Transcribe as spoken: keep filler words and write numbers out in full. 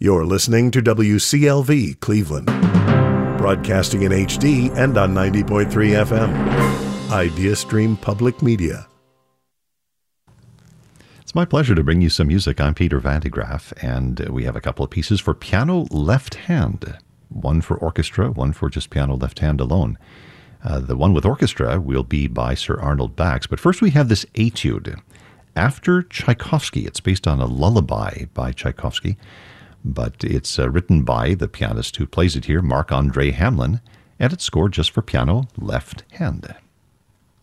You're listening to W C L V Cleveland, broadcasting in H D and on ninety point three F M. IdeaStream Public Media. It's my pleasure to bring you some music. I'm Peter Van de Graaff, and we have a couple of pieces for piano left hand. One for orchestra, one for just piano left hand alone. Uh, the one with orchestra will be by Sir Arnold Bax. But first we have this etude. After Tchaikovsky, it's based on a lullaby by Tchaikovsky, but it's uh, written by the pianist who plays it here, Marc-André Hamelin, and it's scored just for piano left hand.